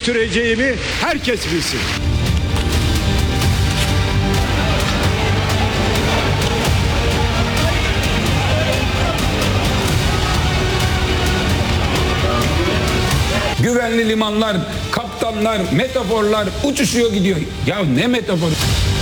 götüreceğimi herkes bilsin. Güvenli limanlar, kaptanlar, metaforlar uçuşuyor gidiyor. Ya ne metafor?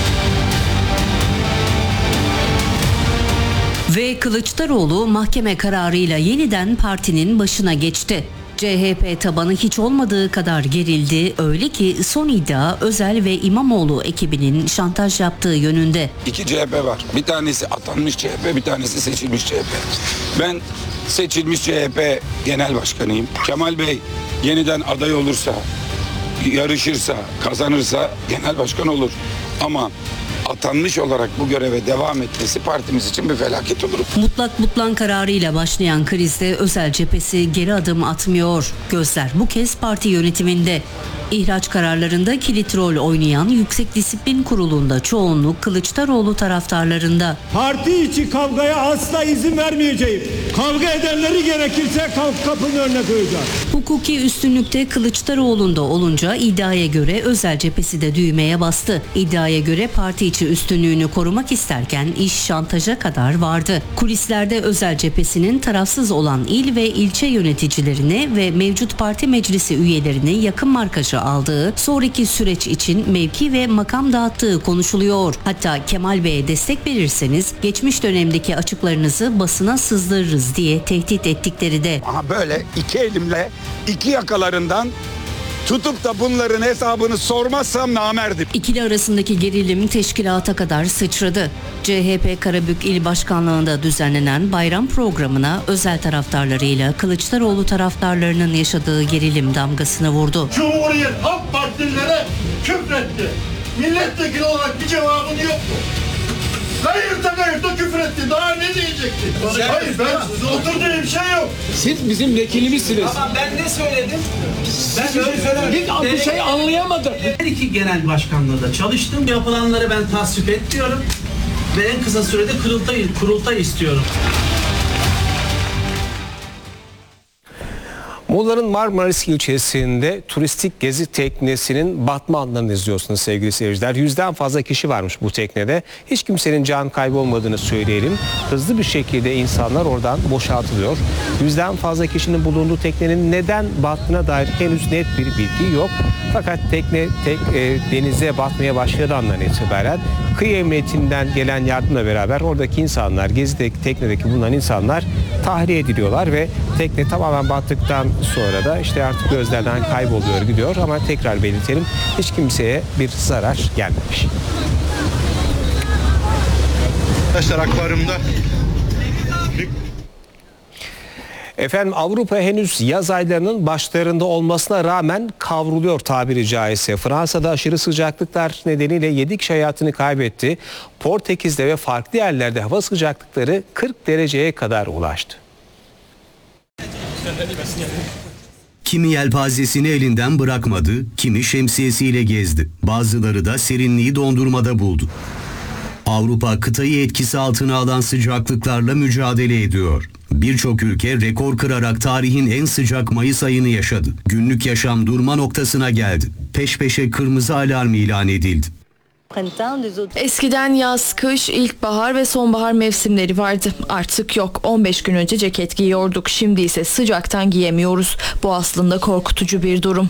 Ve Kılıçdaroğlu mahkeme kararıyla yeniden partinin başına geçti. CHP tabanı hiç olmadığı kadar gerildi. Öyle ki son iddia Özel ve İmamoğlu ekibinin şantaj yaptığı yönünde. 2 CHP var. Bir tanesi atanmış CHP, bir tanesi seçilmiş CHP. Ben seçilmiş CHP genel başkanıyım. Kemal Bey yeniden aday olursa, yarışırsa, kazanırsa genel başkan olur. Ama atanmış olarak bu göreve devam etmesi partimiz için bir felaket olur. Mutlak butlan kararıyla başlayan krizde Özel cephesi geri adım atmıyor. Gözler bu kez parti yönetiminde. İhraç kararlarında kilit rol oynayan Yüksek Disiplin Kurulu'nda çoğunluk Kılıçdaroğlu taraftarlarında. Parti içi kavgaya asla izin vermeyeceğim. Kavga edenleri gerekirse kapının önüne koyacağım. Hukuki üstünlükte Kılıçdaroğlu'nda olunca iddiaya göre Özel cephesi de düğmeye bastı. İddiaya göre parti içi üstünlüğünü korumak isterken iş şantaja kadar vardı. Kulislerde Özel cephesinin tarafsız olan il ve ilçe yöneticilerine ve mevcut parti meclisi üyelerine yakın markajı aldığı, sonraki süreç için mevki ve makam dağıttığı konuşuluyor. Hatta Kemal Bey'e destek verirseniz geçmiş dönemdeki açıklarınızı basına sızdırırız diye tehdit ettikleri de. Aha böyle iki elimle iki yakalarından tutup da bunların hesabını sormazsam namerdim. İkili arasındaki gerilim teşkilata kadar sıçradı. CHP Karabük İl Başkanlığı'nda düzenlenen bayram programına Özel taraftarlarıyla Kılıçdaroğlu taraftarlarının yaşadığı gerilim damgasını vurdu. Cumhuriyet Halk Partililere küfretti. Milletvekili olarak bir cevabın yok mu? Gayırta küfür etti. Daha ne diyecekti? Hayır ben oturduğum bir şey yok. Siz bizim vekilimizsiniz. Ama ben ne söyledim? Ben öyle söylemedim. Biz bir şey anlayamadık. Her iki genel başkanlığı da çalıştım. Yapılanları ben tasvip etmiyorum. Ve en kısa sürede kurultay istiyorum. Muğla'nın Marmaris ilçesinde turistik gezi teknesinin batma anlarını izliyorsunuz sevgili seyirciler. 100'den fazla kişi varmış bu teknede. Hiç kimsenin can kaybı olmadığını söyleyelim. Hızlı bir şekilde insanlar oradan boşaltılıyor. 100'den fazla kişinin bulunduğu teknenin neden battığına dair henüz net bir bilgi yok. Fakat tekne denize batmaya başladığı andan itibaren kıyı emniyetinden gelen yardımla beraber oradaki insanlar, gezideki teknedeki bulunan insanlar tahliye ediliyorlar ve tekne tamamen battıktan sonra da işte artık gözlerden kayboluyor gidiyor ama tekrar belirtelim hiç kimseye bir zarar gelmemiş. Arkadaşlar akvaryumda Efendim Avrupa henüz yaz aylarının başlarında olmasına rağmen kavruluyor tabiri caizse. Fransa'da aşırı sıcaklıklar nedeniyle 7 kişi hayatını kaybetti. Portekiz'de ve farklı yerlerde hava sıcaklıkları 40 dereceye kadar ulaştı. Kimi yelpazesini elinden bırakmadı, kimi şemsiyesiyle gezdi. Bazıları da serinliği dondurmada buldu. Avrupa kıtayı etkisi altına alan sıcaklıklarla mücadele ediyor. Birçok ülke rekor kırarak tarihin en sıcak Mayıs ayını yaşadı. Günlük yaşam durma noktasına geldi. Peş peşe kırmızı alarm ilan edildi. Eskiden yaz, kış, ilkbahar ve sonbahar mevsimleri vardı. Artık yok. 15 gün önce ceket giyiyorduk. Şimdi ise sıcaktan giyemiyoruz. Bu aslında korkutucu bir durum.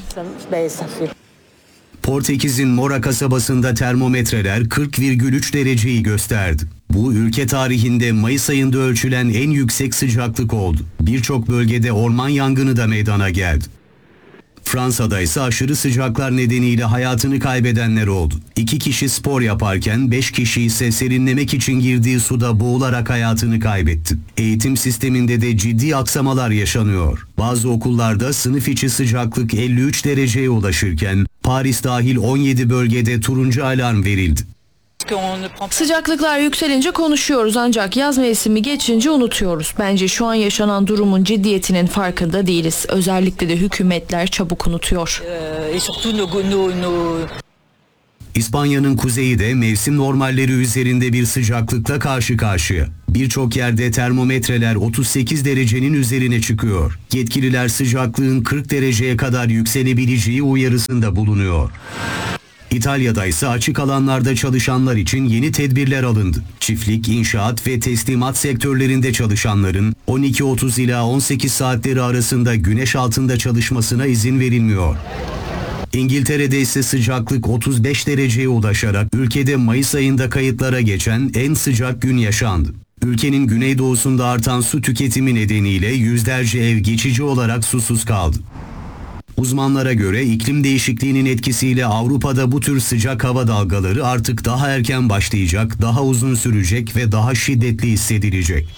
Portekiz'in Mora kasabasında termometreler 40,3 dereceyi gösterdi. Bu ülke tarihinde Mayıs ayında ölçülen en yüksek sıcaklık oldu. Birçok bölgede orman yangını da meydana geldi. Fransa'da ise aşırı sıcaklar nedeniyle hayatını kaybedenler oldu. 2 kişi spor yaparken 5 kişi ise serinlemek için girdiği suda boğularak hayatını kaybetti. Eğitim sisteminde de ciddi aksamalar yaşanıyor. Bazı okullarda sınıf içi sıcaklık 53 dereceye ulaşırken Paris dahil 17 bölgede turuncu alarm verildi. Sıcaklıklar yükselince konuşuyoruz ancak yaz mevsimi geçince unutuyoruz. Bence şu an yaşanan durumun ciddiyetinin farkında değiliz. Özellikle de hükümetler çabuk unutuyor. İspanya'nın kuzeyi de mevsim normalleri üzerinde bir sıcaklıkla karşı karşıya. Birçok yerde termometreler 38 derecenin üzerine çıkıyor. Yetkililer sıcaklığın 40 dereceye kadar yükselebileceği uyarısında bulunuyor. İtalya'da ise açık alanlarda çalışanlar için yeni tedbirler alındı. Çiftlik, inşaat ve teslimat sektörlerinde çalışanların 12:30 ila 18 saatleri arasında güneş altında çalışmasına izin verilmiyor. İngiltere'de ise sıcaklık 35 dereceye ulaşarak ülkede Mayıs ayında kayıtlara geçen en sıcak gün yaşandı. Ülkenin güneydoğusunda artan su tüketimi nedeniyle yüzlerce ev geçici olarak susuz kaldı. Uzmanlara göre iklim değişikliğinin etkisiyle Avrupa'da bu tür sıcak hava dalgaları artık daha erken başlayacak, daha uzun sürecek ve daha şiddetli hissedilecek.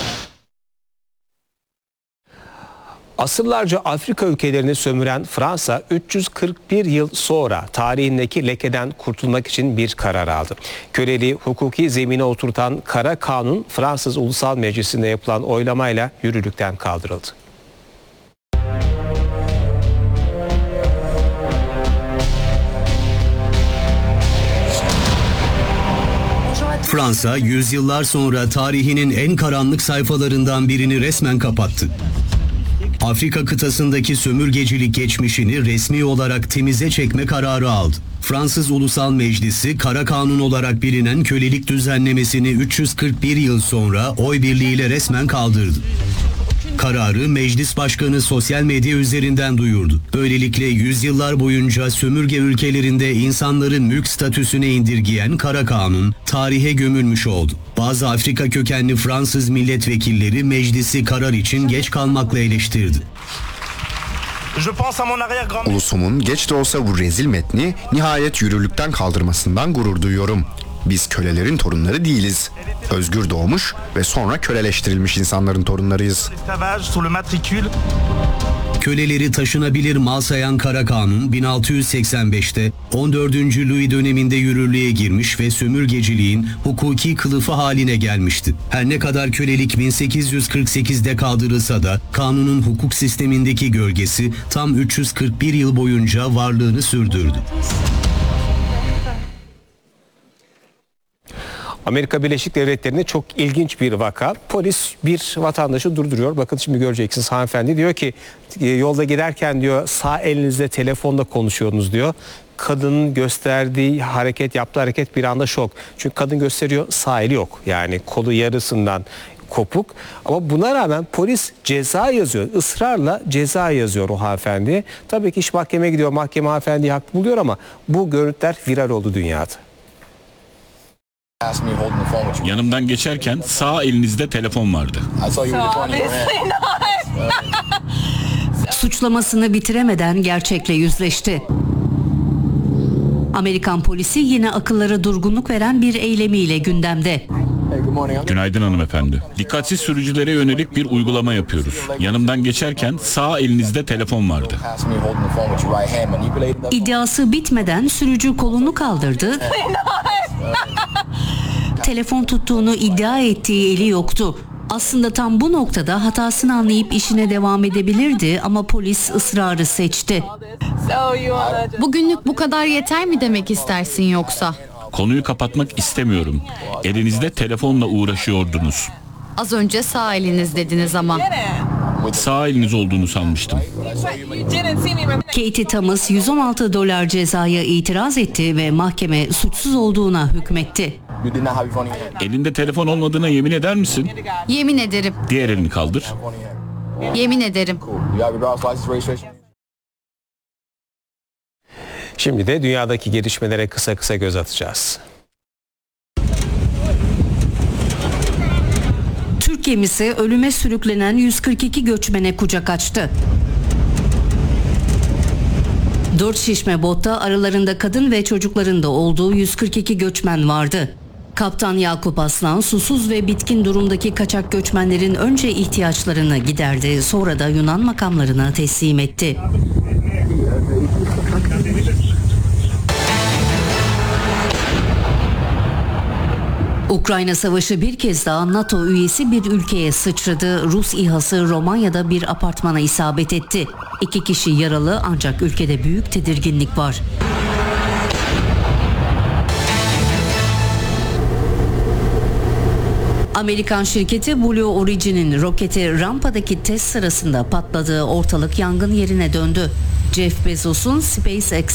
Asırlarca Afrika ülkelerini sömüren Fransa 341 yıl sonra tarihindeki lekeden kurtulmak için bir karar aldı. Köleliği hukuki zemine oturtan Kara Kanun Fransız Ulusal Meclisi'nde yapılan oylamayla yürürlükten kaldırıldı. Fransa, yüzyıllar sonra tarihinin en karanlık sayfalarından birini resmen kapattı. Afrika kıtasındaki sömürgecilik geçmişini resmi olarak temize çekme kararı aldı. Fransız Ulusal Meclisi, Kara Kanun olarak bilinen kölelik düzenlemesini 341 yıl sonra oy birliğiyle resmen kaldırdı. Kararı Meclis Başkanı sosyal medya üzerinden duyurdu. Böylelikle yüzyıllar boyunca sömürge ülkelerinde insanların mülk statüsüne indirgeyen Kara Kanun tarihe gömülmüş oldu. Bazı Afrika kökenli Fransız milletvekilleri meclisi karar için geç kalmakla eleştirdi. Ulusumun geç de olsa bu rezil metni nihayet yürürlükten kaldırmasından gurur duyuyorum. Biz kölelerin torunları değiliz. Özgür doğmuş ve sonra köleleştirilmiş insanların torunlarıyız. Köleleri taşınabilir mal sayan Kara Kanun 1685'te 14. Louis döneminde yürürlüğe girmiş ve sömürgeciliğin hukuki kılıfı haline gelmişti. Her ne kadar kölelik 1848'de kaldırılsa da kanunun hukuk sistemindeki gölgesi tam 341 yıl boyunca varlığını sürdürdü. Amerika Birleşik Devletleri'nde çok ilginç bir vaka. Polis bir vatandaşı durduruyor. Bakın şimdi göreceksiniz, hanımefendi diyor ki yolda giderken diyor sağ elinizle telefonda konuşuyordunuz diyor. Kadının gösterdiği hareket, yaptığı hareket bir anda şok. Çünkü kadın gösteriyor, sağ eli yok. Yani kolu yarısından kopuk. Ama buna rağmen polis ceza yazıyor. Israrla ceza yazıyor o hanımefendiye. Tabii ki iş mahkemeye gidiyor. Mahkeme hanımefendiyi haklı buluyor ama bu görüntüler viral oldu dünyada. Yanımdan geçerken sağ elinizde telefon vardı. Suçlamasını bitiremeden gerçekle yüzleşti. Amerikan polisi yine akıllara durgunluk veren bir eylemiyle gündemde. Günaydın hanımefendi. Dikkatsiz sürücülere yönelik bir uygulama yapıyoruz. Yanımdan geçerken sağ elinizde telefon vardı. İddiası bitmeden sürücü kolunu kaldırdı. Telefon tuttuğunu iddia ettiği eli yoktu. Aslında tam bu noktada hatasını anlayıp işine devam edebilirdi ama polis ısrarı seçti. Bugünlük bu kadar yeter mi demek istersin yoksa? Konuyu kapatmak istemiyorum. Elinizde telefonla uğraşıyordunuz. Az önce sağ eliniz dediniz ama. Sağ eliniz olduğunu sanmıştım. Katie Thomas $116 cezaya itiraz etti ve mahkeme suçsuz olduğuna hükmetti. Elinde telefon olmadığına yemin eder misin? Yemin ederim. Diğer elini kaldır. Yemin ederim. Şimdi de dünyadaki gelişmelere kısa göz atacağız. Türk gemisi ölüme sürüklenen 142 göçmene kucak açtı. 4 şişme botta aralarında kadın ve çocukların da olduğu 142 göçmen vardı. Kaptan Yakup Aslan susuz ve bitkin durumdaki kaçak göçmenlerin önce ihtiyaçlarını giderdi, sonra da Yunan makamlarına teslim etti. Ukrayna Savaşı bir kez daha NATO üyesi bir ülkeye sıçradı. Rus İHA'sı Romanya'da bir apartmana isabet etti. 2 kişi yaralı ancak ülkede büyük tedirginlik var. Amerikan şirketi Blue Origin'in roketi rampadaki test sırasında patladığı ortalık yangın yerine döndü. Jeff Bezos'un SpaceX